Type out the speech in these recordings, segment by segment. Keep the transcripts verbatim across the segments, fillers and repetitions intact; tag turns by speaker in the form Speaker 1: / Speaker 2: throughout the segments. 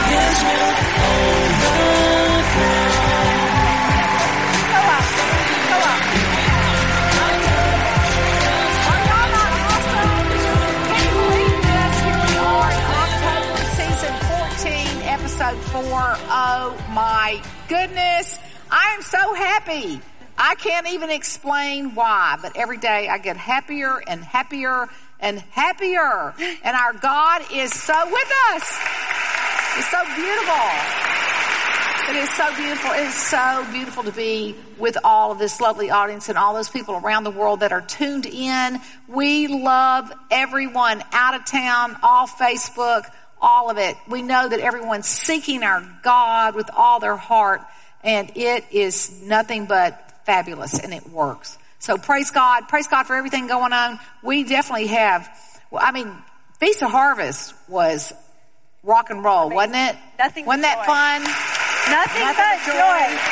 Speaker 1: His will overcome.
Speaker 2: Go up. Go up. Are y'all not awesome? Can you believe this? Here we are in October, season fourteen, episode four. Oh my goodness. I am so happy. I can't even explain why, but every day I get happier and happier and happier. And our God is so with us. It's so beautiful. It is so beautiful. It is so beautiful to be with all of this lovely audience and all those people around the world that are tuned in. We love everyone out of town, all Facebook, all of it. We know that everyone's seeking our God with all their heart, and it is nothing but fabulous, and it works. So praise God. Praise God for everything going on. We definitely have, well, I mean, Feast of Harvest was rock and roll, amazing. Wasn't it?
Speaker 3: Nothing
Speaker 2: Wasn't
Speaker 3: but
Speaker 2: that
Speaker 3: joy.
Speaker 2: fun?
Speaker 3: Nothing,
Speaker 2: Nothing
Speaker 3: but
Speaker 2: but
Speaker 3: joy.
Speaker 2: joy.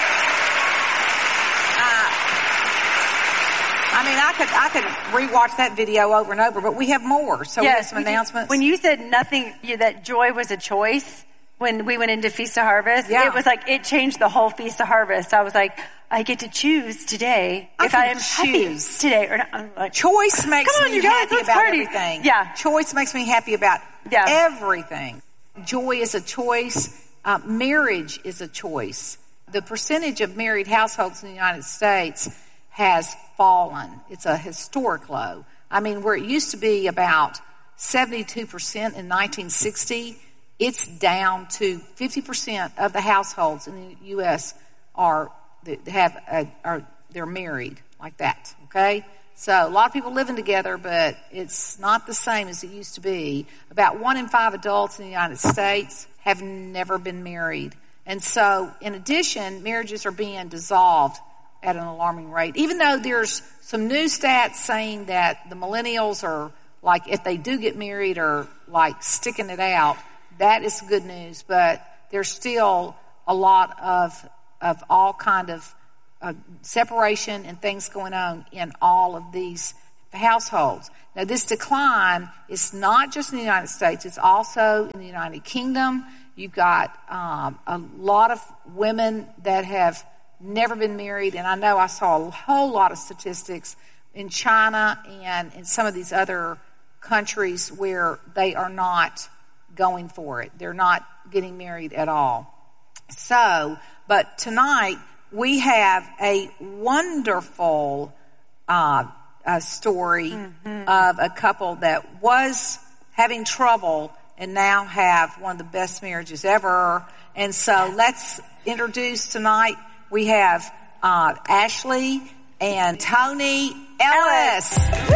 Speaker 2: Uh, I mean, I could I could rewatch that video over and over, but we have more. So we have some
Speaker 3: we did-
Speaker 2: announcements.
Speaker 3: When you said nothing, you, that joy was a choice, when we went into Feast of Harvest,
Speaker 2: Yeah.
Speaker 3: it was like, it changed the whole Feast of Harvest. I was like, I get to choose today
Speaker 2: I
Speaker 3: if
Speaker 2: can
Speaker 3: I am
Speaker 2: choose.
Speaker 3: happy today or not. I'm like,
Speaker 2: Choice makes
Speaker 3: Come on,
Speaker 2: me
Speaker 3: you guys,
Speaker 2: happy
Speaker 3: let's
Speaker 2: about
Speaker 3: party.
Speaker 2: everything.
Speaker 3: Yeah.
Speaker 2: Choice makes me happy about
Speaker 3: Yeah.
Speaker 2: everything. Joy is a choice. Uh, marriage is a choice. The percentage of married households in the United States has fallen. It's a historic low. I mean, where it used to be about seventy-two percent in nineteen sixty, it's down to fifty percent of the households in the U S are that have a, are they're married like that. Okay, so a lot of people living together, but it's not the same as it used to be. About one in five adults in the United States have never been married, and so in addition, marriages are being dissolved at an alarming rate. Even though there's some new stats saying that the millennials are, like, if they do get married, are like sticking it out. That is good news, but there's still a lot of of all kind of uh, separation and things going on in all of these households. Now, this decline is not just in the United States; it's also in the United Kingdom. You've got um, a lot of women that have never been married, and I know I saw a whole lot of statistics in China and in some of these other countries where they are not going for it. They're not getting married at all. So, but tonight we have a wonderful uh, a story mm-hmm. of a couple that was having trouble and now have one of the best marriages ever. And so let's introduce tonight. We have uh, Ashley and Tony Ellis.